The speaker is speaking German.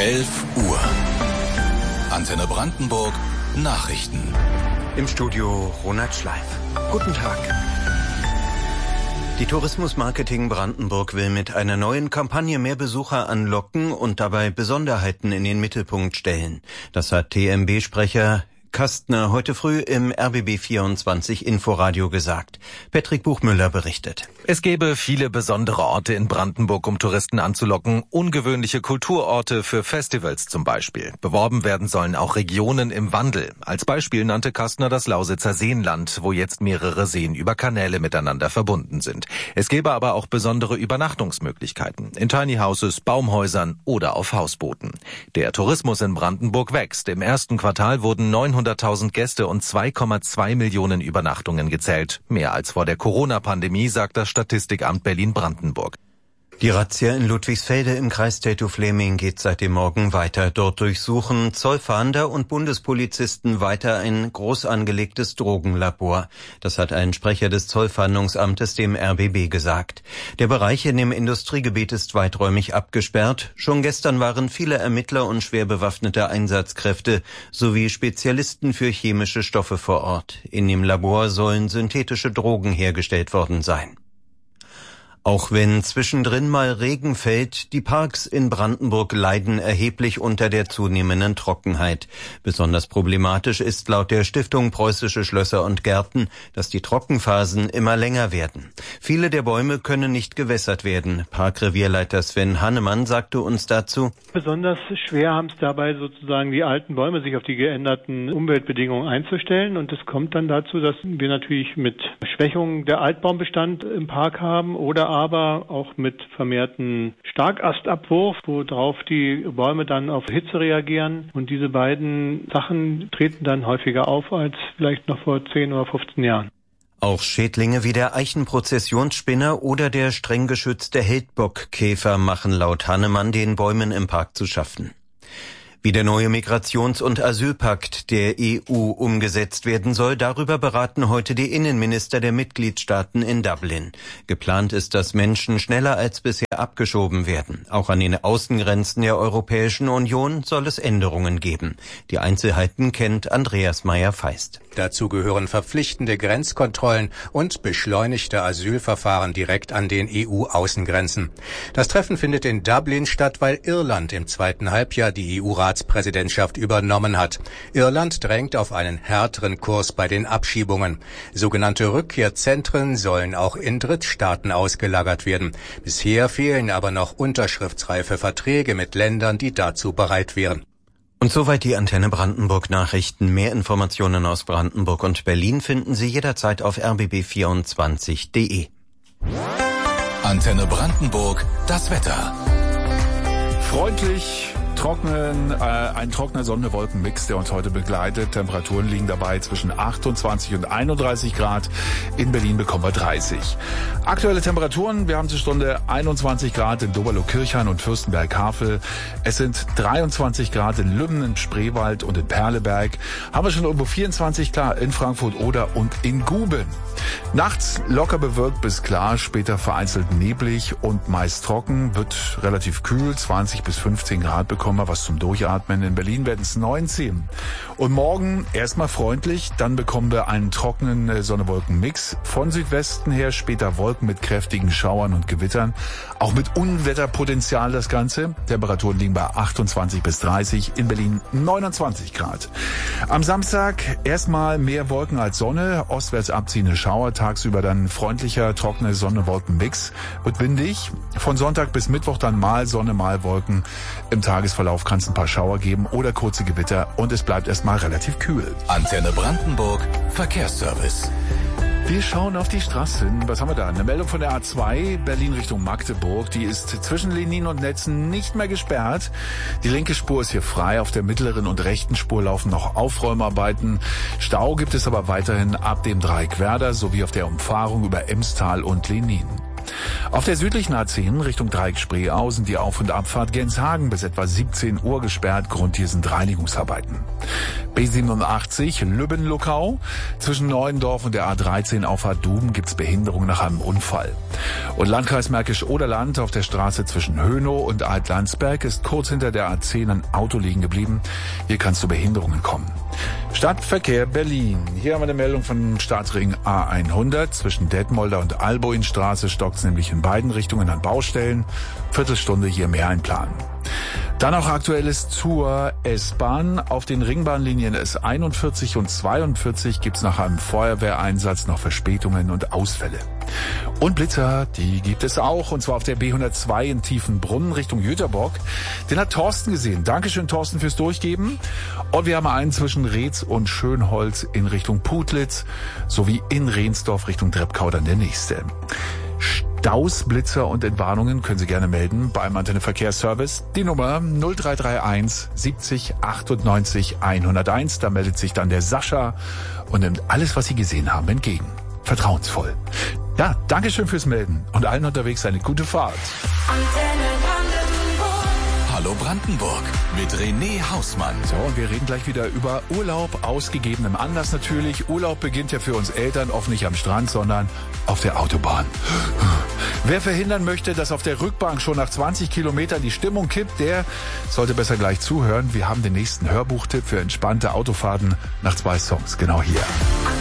11 Uhr. Antenne Brandenburg Nachrichten. Im Studio Ronald Schleif. Guten Tag. Die Tourismusmarketing Brandenburg will mit einer neuen Kampagne mehr Besucher anlocken und dabei Besonderheiten in den Mittelpunkt stellen. Das hat TMB-Sprecher Kastner heute früh im RBB24 Inforadio gesagt. Patrick Buchmüller berichtet. Es gäbe viele besondere Orte in Brandenburg, um Touristen anzulocken. Ungewöhnliche Kulturorte für Festivals zum Beispiel. Beworben werden sollen auch Regionen im Wandel. Als Beispiel nannte Kastner das Lausitzer Seenland, wo jetzt mehrere Seen über Kanäle miteinander verbunden sind. Es gäbe aber auch besondere Übernachtungsmöglichkeiten. In Tiny Houses, Baumhäusern oder auf Hausbooten. Der Tourismus in Brandenburg wächst. Im ersten Quartal wurden 900.000 Gäste und 2,2 Millionen Übernachtungen gezählt. Mehr als vor der Corona-Pandemie, sagt das Statistikamt Berlin-Brandenburg. Die Razzia in Ludwigsfelde im Kreis Teltow-Fläming geht seit dem Morgen weiter. Dort durchsuchen Zollfahnder und Bundespolizisten weiter ein groß angelegtes Drogenlabor. Das hat ein Sprecher des Zollfahndungsamtes dem RBB gesagt. Der Bereich in dem Industriegebiet ist weiträumig abgesperrt. Schon gestern waren viele Ermittler und schwer bewaffnete Einsatzkräfte sowie Spezialisten für chemische Stoffe vor Ort. In dem Labor sollen synthetische Drogen hergestellt worden sein. Auch wenn zwischendrin mal Regen fällt, die Parks in Brandenburg leiden erheblich unter der zunehmenden Trockenheit. Besonders problematisch ist laut der Stiftung Preußische Schlösser und Gärten, dass die Trockenphasen immer länger werden. Viele der Bäume können nicht gewässert werden. Parkrevierleiter Sven Hannemann sagte uns dazu: Besonders schwer haben es dabei sozusagen die alten Bäume, sich auf die geänderten Umweltbedingungen einzustellen. Und es kommt dann dazu, dass wir natürlich mit Schwächung der Altbaumbestand im Park haben oder aber auch mit vermehrten Starkastabwurf, worauf die Bäume dann auf Hitze reagieren. Und diese beiden Sachen treten dann häufiger auf als vielleicht noch vor 10 oder 15 Jahren. Auch Schädlinge wie der Eichenprozessionsspinner oder der streng geschützte Heldbockkäfer machen laut Hannemann den Bäumen im Park zu schaffen. Wie der neue Migrations- und Asylpakt der EU umgesetzt werden soll, darüber beraten heute die Innenminister der Mitgliedstaaten in Dublin. Geplant ist, dass Menschen schneller als bisher abgeschoben werden. Auch an den Außengrenzen der Europäischen Union soll es Änderungen geben. Die Einzelheiten kennt Andreas Meyer-Feist. Dazu gehören verpflichtende Grenzkontrollen und beschleunigte Asylverfahren direkt an den EU-Außengrenzen. Das Treffen findet in Dublin statt, weil Irland im zweiten Halbjahr die EU-Ratspräsidentschaft übernommen hat. Irland drängt auf einen härteren Kurs bei den Abschiebungen. Sogenannte Rückkehrzentren sollen auch in Drittstaaten ausgelagert werden. Bisher fehlen aber noch unterschriftsreife Verträge mit Ländern, die dazu bereit wären. Und soweit die Antenne Brandenburg Nachrichten. Mehr Informationen aus Brandenburg und Berlin finden Sie jederzeit auf rbb24.de. Antenne Brandenburg, das Wetter. Freundlich, ein trockener Sonne-Wolken-Mix, der uns heute begleitet. Temperaturen liegen dabei zwischen 28 und 31 Grad. In Berlin bekommen wir 30. Aktuelle Temperaturen, wir haben zur Stunde 21 Grad in Doberlo-Kirchhain und Fürstenberg-Havel. Es sind 23 Grad in Lübben, in Spreewald und in Perleberg. Haben wir schon irgendwo 24 Grad in Frankfurt-Oder und in Guben. Nachts locker bewölkt bis klar, später vereinzelt neblig und meist trocken. Wird relativ kühl, 20 bis 15 Grad bekommen wir was zum Durchatmen. In Berlin werden es 19. Und morgen erstmal freundlich, dann bekommen wir einen trockenen Sonne-Wolken-Mix. Von Südwesten her später Wolken mit kräftigen Schauern und Gewittern. Auch mit Unwetterpotenzial das Ganze. Temperaturen liegen bei 28 bis 30, in Berlin 29 Grad. Am Samstag erstmal mehr Wolken als Sonne, ostwärts abziehende Schauer, tagsüber dann freundlicher, trockener Sonne-Wolken-Mix. Wird windig. Von Sonntag bis Mittwoch dann mal Sonne, mal Wolken. Im Tagesverlauf kann es ein paar Schauer geben oder kurze Gewitter und es bleibt erstmal relativ kühl. Antenne Brandenburg, Verkehrsservice. Wir schauen auf die Straßen. Was haben wir da? Eine Meldung von der A2, Berlin Richtung Magdeburg. Die ist zwischen Lenin und Netzen nicht mehr gesperrt. Die linke Spur ist hier frei. Auf der mittleren und rechten Spur laufen noch Aufräumarbeiten. Stau gibt es aber weiterhin ab dem Dreieck Werder sowie auf der Umfahrung über Emstal und Lenin. Auf der südlichen A10 Richtung Dreieck Spreeau sind die Auf- und Abfahrt Genshagen bis etwa 17 Uhr gesperrt. Grund hier sind Reinigungsarbeiten. B87 Lübben-Luckau. Zwischen Neuendorf und der A13 Auffahrt Duben gibt's Behinderung nach einem Unfall. Und Landkreis Märkisch-Oderland auf der Straße zwischen Hönow und Altlandsberg ist kurz hinter der A10 ein Auto liegen geblieben. Hier kann es zu Behinderungen kommen. Stadtverkehr Berlin. Hier haben wir eine Meldung von Staatsring A100. Zwischen Detmolder und Alboinstraße stockt's nämlich in beiden Richtungen an Baustellen. Viertelstunde hier mehr einplanen. Dann auch Aktuelles zur S-Bahn. Auf den Ringbahnlinien S41 und 42 gibt's nach einem Feuerwehreinsatz noch Verspätungen und Ausfälle. Und Blitzer, die gibt es auch, und zwar auf der B102 in Tiefenbrunn Richtung Jüterbock. Den hat Thorsten gesehen. Dankeschön, Thorsten, fürs Durchgeben. Und wir haben einen zwischen Reetz und Schönholz in Richtung Putlitz sowie in Rehnsdorf Richtung Treppkau dann der nächste. Staus, Blitzer und Entwarnungen können Sie gerne melden beim Antenne Verkehrsservice. Die Nummer 0331 70 98 101. Da meldet sich dann der Sascha und nimmt alles, was Sie gesehen haben, entgegen. Vertrauensvoll. Ja, Dankeschön fürs Melden und allen unterwegs eine gute Fahrt. Hallo Brandenburg mit René Hausmann. So, und wir reden gleich wieder über Urlaub aus gegebenem Anlass natürlich. Urlaub beginnt ja für uns Eltern oft nicht am Strand, sondern auf der Autobahn. Wer verhindern möchte, dass auf der Rückbank schon nach 20 Kilometern die Stimmung kippt, der sollte besser gleich zuhören. Wir haben den nächsten Hörbuchtipp für entspannte Autofahrten nach 2 Songs. Genau hier.